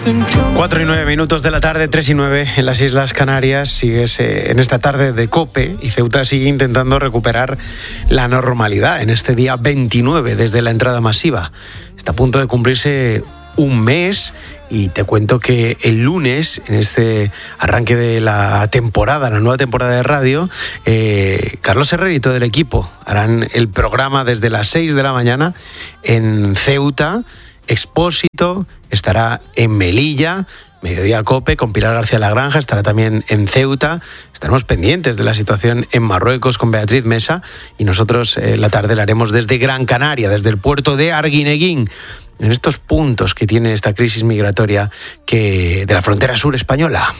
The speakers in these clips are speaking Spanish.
4:09 de la tarde, 3:09 en las Islas Canarias. Sigues en esta tarde de COPE y Ceuta sigue intentando recuperar la normalidad en este día 29 desde la entrada masiva. Está a punto de cumplirse un mes y te cuento que el lunes, en este arranque de la temporada, la nueva temporada de radio, Carlos Herrera y todo el equipo harán el programa desde las 6 de la mañana en Ceuta. Expósito estará en Melilla, Mediodía COPE con Pilar García Lagranja, estará también en Ceuta. Estaremos pendientes de la situación en Marruecos con Beatriz Mesa y nosotros la tarde la haremos desde Gran Canaria, desde el puerto de Arguineguín, en estos puntos que tiene esta crisis migratoria de la frontera sur española.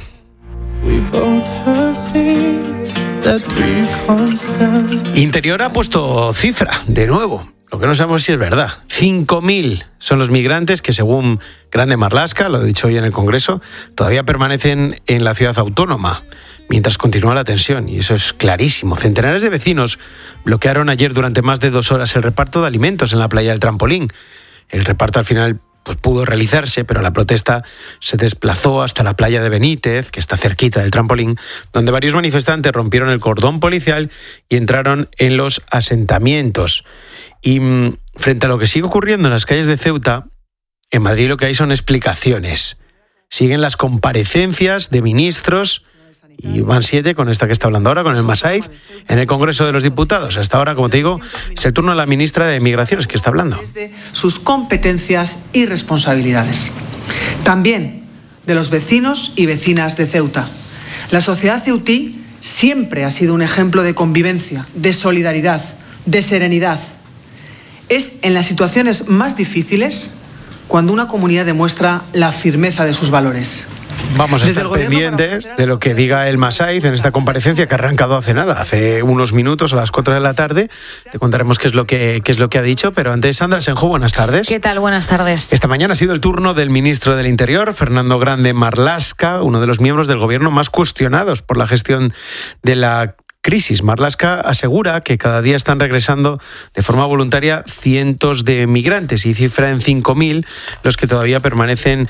Interior ha puesto cifra, de nuevo. Lo que no sabemos si es verdad. 5.000 son los migrantes que, según Grande Marlaska, lo he dicho hoy en el Congreso, todavía permanecen en la ciudad autónoma, mientras continúa la tensión. Y eso es clarísimo. Centenares de vecinos bloquearon ayer durante más de 2 horas el reparto de alimentos en la playa del Trampolín. El reparto al final pudo realizarse, pero la protesta se desplazó hasta la playa de Benítez, que está cerquita del Trampolín, donde varios manifestantes rompieron el cordón policial y entraron en los asentamientos. Y frente a lo que sigue ocurriendo en las calles de Ceuta, en Madrid lo que hay son explicaciones. Siguen las comparecencias de ministros, y van 7 con esta que está hablando ahora, con el Masaiz, en el Congreso de los Diputados. Hasta ahora, como te digo, es el turno de la ministra de Migraciones que está hablando. Desde sus competencias y responsabilidades. También de los vecinos y vecinas de Ceuta. La sociedad ceutí siempre ha sido un ejemplo de convivencia, de solidaridad, de serenidad. Es en las situaciones más difíciles cuando una comunidad demuestra la firmeza de sus valores. Vamos a estar pendientes de lo que diga el Masaiz en esta comparecencia que ha arrancado hace nada, hace unos minutos, a las 4 de la tarde. Te contaremos qué es lo que ha dicho, pero antes, Sandra Senju, buenas tardes. ¿Qué tal? Buenas tardes. Esta mañana ha sido el turno del ministro del Interior, Fernando Grande Marlaska, uno de los miembros del gobierno más cuestionados por la gestión de la crisis. Marlaska asegura que cada día están regresando de forma voluntaria cientos de migrantes y cifra en 5.000 los que todavía permanecen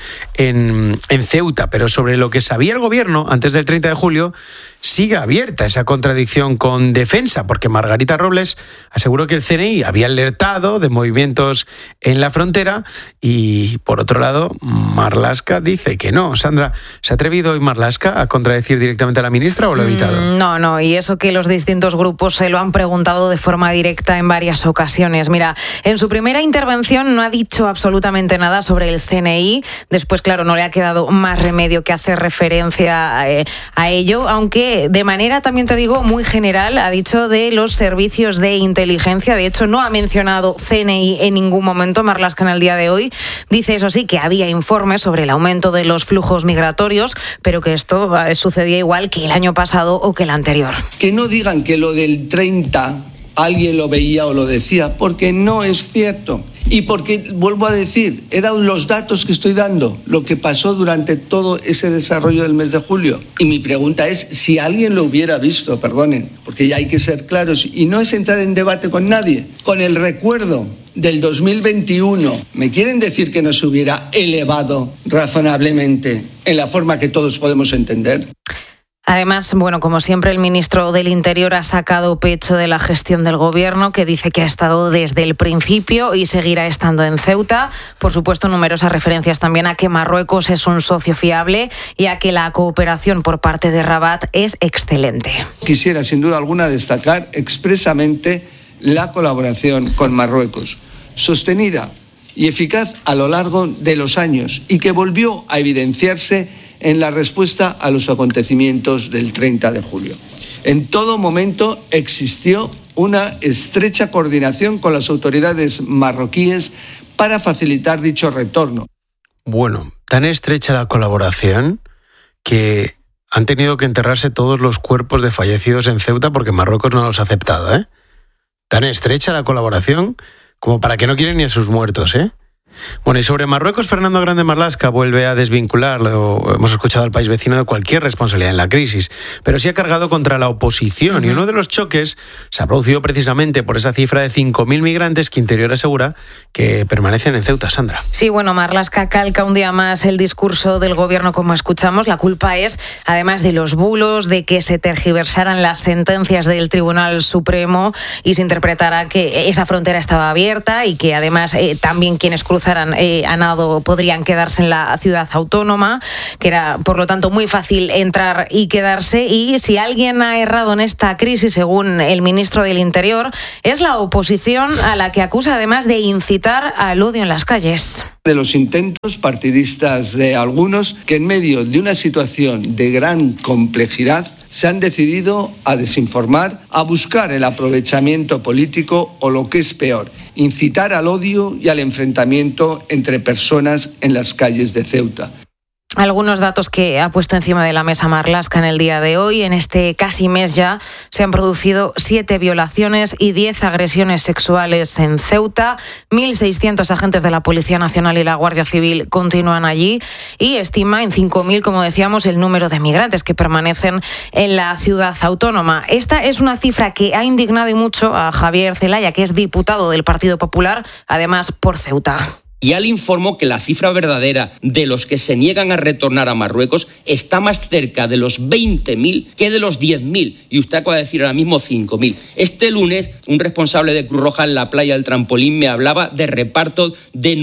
en Ceuta. Pero sobre lo que sabía el gobierno antes del 30 de julio, sigue abierta esa contradicción con Defensa, porque Margarita Robles aseguró que el CNI había alertado de movimientos en la frontera y, por otro lado, Marlaska dice que no. Sandra, ¿se ha atrevido hoy Marlaska a contradecir directamente a la ministra o lo ha evitado? No, y eso que los distintos grupos se lo han preguntado de forma directa en varias ocasiones. Mira, en su primera intervención no ha dicho absolutamente nada sobre el CNI. Después, claro, no le ha quedado más remedio que hacer referencia a ello, aunque de manera, también te digo, muy general, ha dicho de los servicios de inteligencia. De hecho, no ha mencionado CNI en ningún momento. Marlaska en el día de hoy dice, eso sí, que había informes sobre el aumento de los flujos migratorios, pero que esto sucedía igual que el año pasado o que el anterior. Que no digan que lo del 30 alguien lo veía o lo decía, porque no es cierto. Y porque, vuelvo a decir, eran los datos que estoy dando, lo que pasó durante todo ese desarrollo del mes de julio. Y mi pregunta es, si alguien lo hubiera visto, perdonen, porque ya hay que ser claros, y no es entrar en debate con nadie, con el recuerdo del 2021, ¿me quieren decir que no se hubiera elevado razonablemente en la forma que todos podemos entender? Además, bueno, como siempre, el ministro del Interior ha sacado pecho de la gestión del gobierno, que dice que ha estado desde el principio y seguirá estando en Ceuta. Por supuesto, numerosas referencias también a que Marruecos es un socio fiable y a que la cooperación por parte de Rabat es excelente. Quisiera, sin duda alguna, destacar expresamente la colaboración con Marruecos, sostenida y eficaz a lo largo de los años y que volvió a evidenciarse en la respuesta a los acontecimientos del 30 de julio. En todo momento existió una estrecha coordinación con las autoridades marroquíes para facilitar dicho retorno. Bueno, tan estrecha la colaboración que han tenido que enterrarse todos los cuerpos de fallecidos en Ceuta porque Marruecos no los ha aceptado, ¿eh? Tan estrecha la colaboración como para que no quieren ni a sus muertos, ¿eh? Bueno, y sobre Marruecos, Fernando Grande Marlaska vuelve a desvincular, hemos escuchado al país vecino, de cualquier responsabilidad en la crisis, pero sí ha cargado contra la oposición. Y uno de los choques se ha producido precisamente por esa cifra de 5.000 migrantes que Interior asegura que permanecen en Ceuta. Sandra. Sí, bueno, Marlaska calca un día más el discurso del gobierno, como escuchamos. La culpa es, además de los bulos, de que se tergiversaran las sentencias del Tribunal Supremo y se interpretara que esa frontera estaba abierta y que además también quienes cruzaran a nado podrían quedarse en la ciudad autónoma, que era por lo tanto muy fácil entrar y quedarse. Y si alguien ha errado en esta crisis, según el ministro del Interior, es la oposición, a la que acusa además de incitar al odio en las calles. De los intentos partidistas de algunos que en medio de una situación de gran complejidad se han decidido a desinformar, a buscar el aprovechamiento político o, lo que es peor, incitar al odio y al enfrentamiento entre personas en las calles de Ceuta. Algunos datos que ha puesto encima de la mesa Marlaska en el día de hoy. En este casi mes ya se han producido 7 violaciones y 10 agresiones sexuales en Ceuta. 1.600 agentes de la Policía Nacional y la Guardia Civil continúan allí y estima en 5.000, como decíamos, el número de migrantes que permanecen en la ciudad autónoma. Esta es una cifra que ha indignado y mucho a Javier Zelaya, que es diputado del Partido Popular, además por Ceuta. Y él informó que la cifra verdadera de los que se niegan a retornar a Marruecos está más cerca de los 20.000 que de los 10.000. Y usted acaba de decir ahora mismo 5.000. Este lunes, un responsable de Cruz Roja en la playa del Trampolín me hablaba de reparto de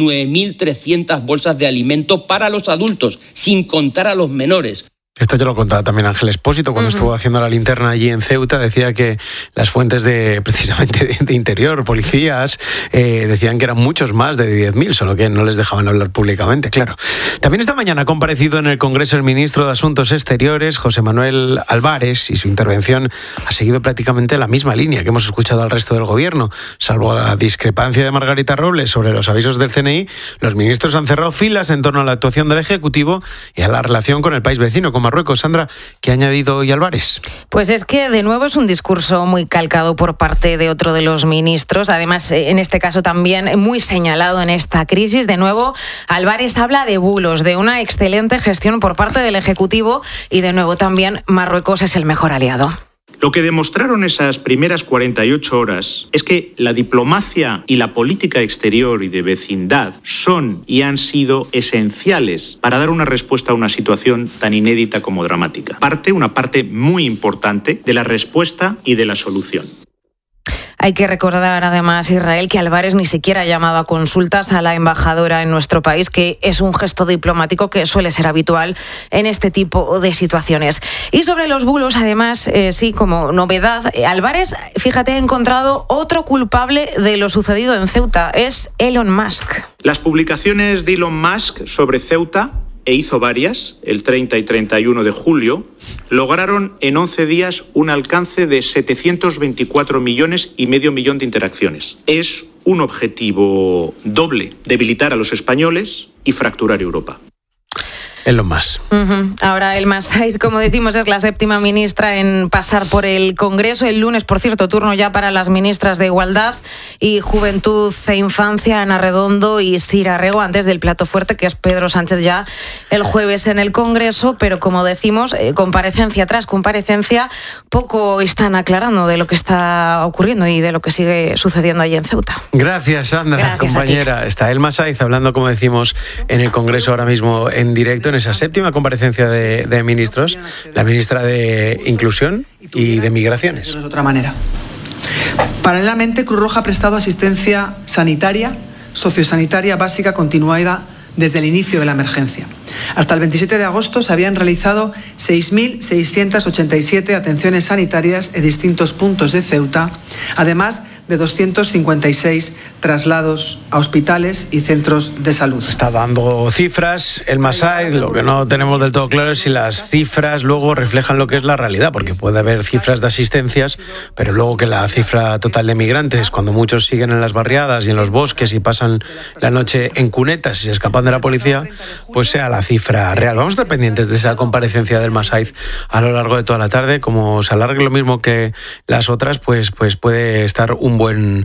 9.300 bolsas de alimento para los adultos, sin contar a los menores. Esto yo lo contaba también Ángel Expósito cuando estuvo haciendo la linterna allí en Ceuta. Decía que las fuentes precisamente de Interior, policías, decían que eran muchos más de 10.000, solo que no les dejaban hablar públicamente, claro. También esta mañana ha comparecido en el Congreso el ministro de Asuntos Exteriores, José Manuel Álvarez, y su intervención ha seguido prácticamente la misma línea que hemos escuchado al resto del gobierno. Salvo la discrepancia de Margarita Robles sobre los avisos del CNI, los ministros han cerrado filas en torno a la actuación del Ejecutivo y a la relación con el país vecino, con Marruecos. Sandra, ¿qué ha añadido hoy Álvarez? Pues es que de nuevo es un discurso muy calcado por parte de otro de los ministros, además en este caso también muy señalado en esta crisis. De nuevo, Álvarez habla de bulos, de una excelente gestión por parte del Ejecutivo y de nuevo también Marruecos es el mejor aliado. Lo que demostraron esas primeras 48 horas es que la diplomacia y la política exterior y de vecindad son y han sido esenciales para dar una respuesta a una situación tan inédita como dramática. Una parte muy importante de la respuesta y de la solución. Hay que recordar además, Israel, que Álvarez ni siquiera llamaba consultas a la embajadora en nuestro país, que es un gesto diplomático que suele ser habitual en este tipo de situaciones. Y sobre los bulos, además, sí, como novedad, Álvarez, fíjate, ha encontrado otro culpable de lo sucedido en Ceuta, es Elon Musk. Las publicaciones de Elon Musk sobre Ceuta, e hizo varias, el 30 y 31 de julio, lograron en 11 días un alcance de 724 millones y medio millón de interacciones. Es un objetivo doble: debilitar a los españoles y fracturar Europa. Elon Musk. Ahora Elma Said, como decimos, es la 7ª ministra en pasar por el Congreso. El lunes, por cierto, turno ya para las ministras de Igualdad y Juventud e Infancia, Ana Redondo y Sira Rego, antes del plato fuerte, que es Pedro Sánchez ya el jueves en el Congreso. Pero como decimos, comparecencia tras comparecencia, poco están aclarando de lo que está ocurriendo y de lo que sigue sucediendo allí en Ceuta. Gracias, Sandra, Gracias, compañera. Está Elma Said hablando, como decimos, en el Congreso ahora mismo en directo, en esa 7ª comparecencia de ministros, la ministra de Inclusión y de Migraciones. De otra manera. Paralelamente, Cruz Roja ha prestado asistencia sanitaria, sociosanitaria básica continuada desde el inicio de la emergencia. Hasta el 27 de agosto se habían realizado 6.687 atenciones sanitarias en distintos puntos de Ceuta, además de 256 traslados a hospitales y centros de salud. Está dando cifras el Masaid. Lo que no tenemos del todo claro es si las cifras luego reflejan lo que es la realidad, porque puede haber cifras de asistencias, pero luego que la cifra total de migrantes, cuando muchos siguen en las barriadas y en los bosques y pasan la noche en cunetas y se escapan de la policía, pues sea la cifra real. Vamos a estar pendientes de esa comparecencia del Masaid a lo largo de toda la tarde. Como se alargue lo mismo que las otras, pues puede estar un buen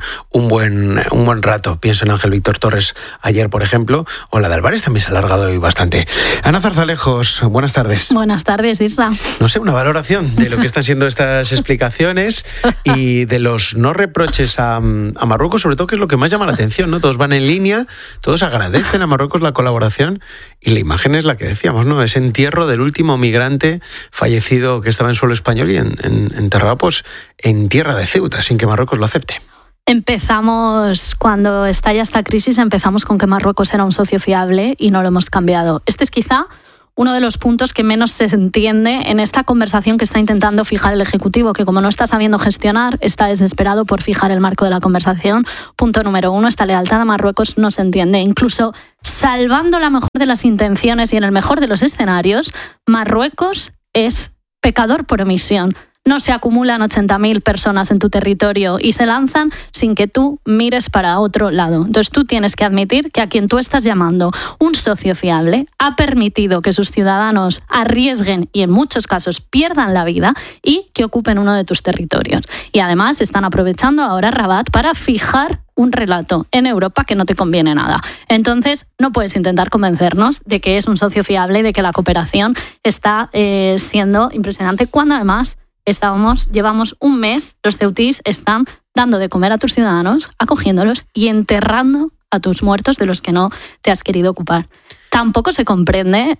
rato. Pienso en Ángel Víctor Torres ayer, por ejemplo, o la de Álvarez también se ha alargado hoy bastante. Ana Zarzalejos, buenas tardes. Buenas tardes, Isra. No sé, una valoración de lo que están siendo estas explicaciones y de los no reproches a Marruecos, sobre todo, que es lo que más llama la atención, ¿no? Todos van en línea, todos agradecen a Marruecos la colaboración y la imagen es la que decíamos, ¿no? Ese entierro del último migrante fallecido que estaba en suelo español y enterrado pues en tierra de Ceuta, sin que Marruecos lo acepte. Empezamos, cuando estalla esta crisis, empezamos con que Marruecos era un socio fiable y no lo hemos cambiado. Este es quizá uno de los puntos que menos se entiende en esta conversación que está intentando fijar el Ejecutivo, que como no está sabiendo gestionar, está desesperado por fijar el marco de la conversación. Punto número 1, esta lealtad a Marruecos no se entiende. Incluso salvando la mejor de las intenciones y en el mejor de los escenarios, Marruecos es pecador por omisión. No se acumulan 80.000 personas en tu territorio y se lanzan sin que tú mires para otro lado. Entonces tú tienes que admitir que a quien tú estás llamando un socio fiable ha permitido que sus ciudadanos arriesguen y en muchos casos pierdan la vida y que ocupen uno de tus territorios. Y además están aprovechando ahora Rabat para fijar un relato en Europa que no te conviene nada. Entonces, no puedes intentar convencernos de que es un socio fiable y de que la cooperación está siendo impresionante, cuando además llevamos un mes, los ceutíes están dando de comer a tus ciudadanos, acogiéndolos y enterrando a tus muertos de los que no te has querido ocupar. Tampoco se comprende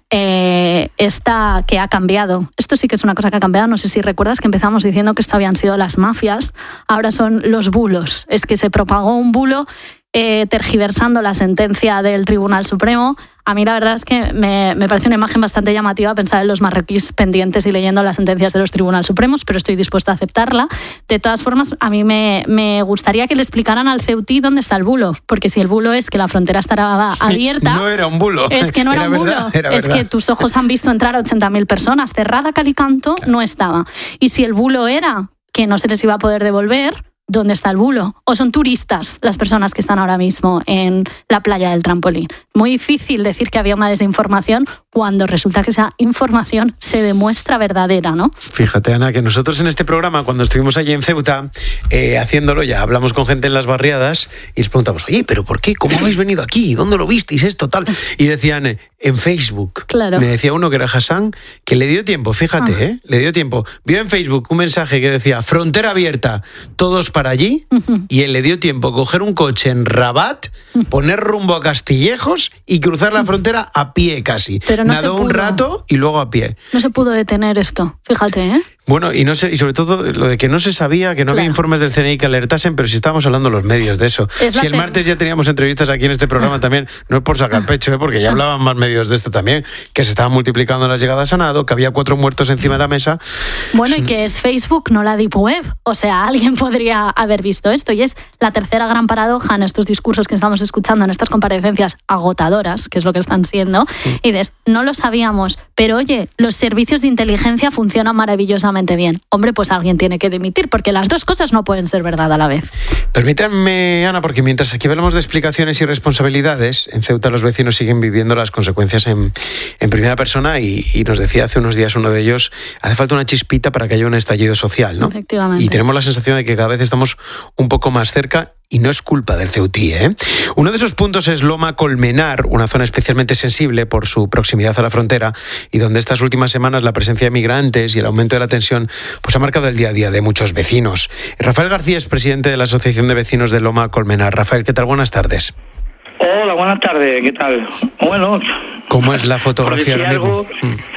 esta que ha cambiado. Esto sí que es una cosa que ha cambiado. No sé si recuerdas que empezamos diciendo que esto habían sido las mafias, ahora son los bulos. Es que se propagó un bulo tergiversando la sentencia del Tribunal Supremo. A mí la verdad es que me parece una imagen bastante llamativa pensar en los marroquíes pendientes y leyendo las sentencias de los Tribunales Supremos, pero estoy dispuesta a aceptarla. De todas formas, a mí me gustaría que le explicaran al ceutí dónde está el bulo, porque si el bulo es que la frontera estará abierta... No era un bulo. Es que no era un bulo. Es que tus ojos han visto entrar a 80.000 personas. Cerrada Calicanto no estaba. Y si el bulo era que no se les iba a poder devolver... ¿Dónde está el bulo? ¿O son turistas las personas que están ahora mismo en la playa del Trampolín? Muy difícil decir que había una desinformación cuando resulta que esa información se demuestra verdadera, ¿no? Fíjate, Ana, que nosotros en este programa, cuando estuvimos allí en Ceuta, haciéndolo, ya hablamos con gente en las barriadas y les preguntamos, oye, ¿pero por qué? ¿Cómo habéis venido aquí? ¿Dónde lo visteis esto, tal? Y decían, en Facebook. Claro. Me decía uno que era Hassan, que le dio tiempo, fíjate, le dio tiempo. Vio en Facebook un mensaje que decía, frontera abierta, todos para allí, y él le dio tiempo coger un coche en Rabat, poner rumbo a Castillejos y cruzar la frontera a pie casi. Pero no nadó un rato y luego a pie. No se pudo detener esto, fíjate, ¿eh? Bueno, y no sé, y sobre todo lo de que no se sabía, que no había informes del CNI que alertasen, pero si estábamos hablando los medios de eso. Si el martes ya teníamos entrevistas aquí en este programa también, no es por sacar pecho, porque ya hablaban más medios de esto también, que se estaban multiplicando las llegadas a nado, que había 4 muertos encima de la mesa. Bueno, y que es Facebook, no la Deep Web. O sea, alguien podría haber visto esto, y es la tercera gran paradoja en estos discursos que estamos escuchando, en estas comparecencias agotadoras, que es lo que están siendo, y dices, no lo sabíamos, pero oye, los servicios de inteligencia funcionan maravillosamente bien. Hombre, pues alguien tiene que dimitir, porque las dos cosas no pueden ser verdad a la vez. Permítanme, Ana, porque mientras aquí hablamos de explicaciones y responsabilidades, en Ceuta los vecinos siguen viviendo las consecuencias en primera persona y nos decía hace unos días uno de ellos, hace falta una chispita para que haya un estallido social, ¿no? Efectivamente. Y tenemos la sensación de que cada vez estamos un poco más cerca. Y no es culpa del ceutí, ¿eh? Uno de esos puntos es Loma Colmenar, una zona especialmente sensible por su proximidad a la frontera y donde estas últimas semanas la presencia de migrantes y el aumento de la tensión pues ha marcado el día a día de muchos vecinos. Rafael García es presidente de la Asociación de Vecinos de Loma Colmenar. Rafael, ¿qué tal? Buenas tardes. Hola, buenas tardes. ¿Qué tal? Bueno. ¿Cómo es la fotografía ahora mismo?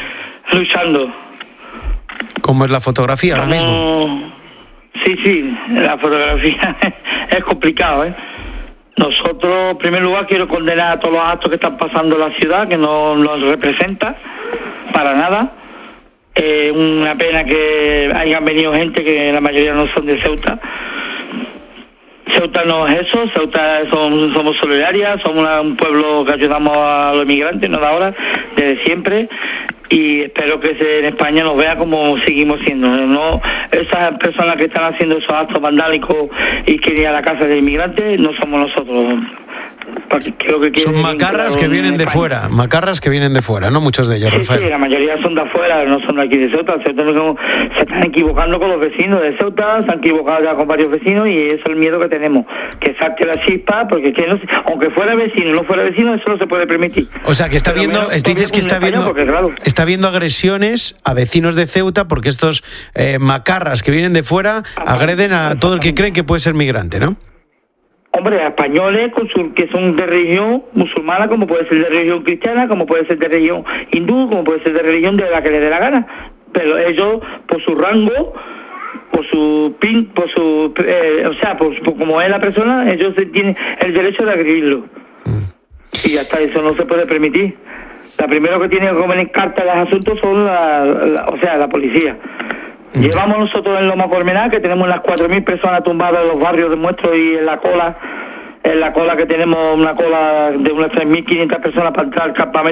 Luchando. ¿Cómo es la fotografía ahora mismo? Sí, la fotografía es complicado, ¿eh? Nosotros, en primer lugar, quiero condenar a todos los actos que están pasando en la ciudad, que no nos representa para nada. Una pena que hayan venido gente que la mayoría no son de Ceuta. Ceuta no es eso, Ceuta somos solidarias, somos un pueblo que ayudamos a los inmigrantes, no de ahora, desde siempre. Y espero que en España nos vea como seguimos siendo. No, esas personas que están haciendo esos actos vandálicos y que ir a la casa de inmigrantes no somos nosotros. Son macarras que vienen de fuera, macarras que vienen de fuera, no muchos de ellos, Rafael. Sí, la mayoría son de afuera, no son de aquí de Ceuta. Se están equivocando con los vecinos de Ceuta, se han equivocado ya con varios vecinos y ese es el miedo que tenemos, que salte la chispa, porque que no, aunque fuera vecino, no fuera vecino, eso no se puede permitir. O sea, que está viendo, dices que está viendo, está viendo agresiones a vecinos de Ceuta porque estos macarras que vienen de fuera agreden a todo el que creen que puede ser migrante, ¿no? Hombre, a españoles que son de religión musulmana, como puede ser de religión cristiana, como puede ser de religión hindú, como puede ser de religión de la que les dé la gana. Pero ellos, por su rango, por como es la persona, ellos tienen el derecho de agredirlo. Y ya está, eso no se puede permitir. La primera que tiene que poner carta en los asuntos son la policía. Llevamos nosotros en Loma Colmenar, que tenemos unas 4.000 personas tumbadas en los barrios de nuestros y en la cola que tenemos una cola de unas 3.500 personas para entrar al campamento.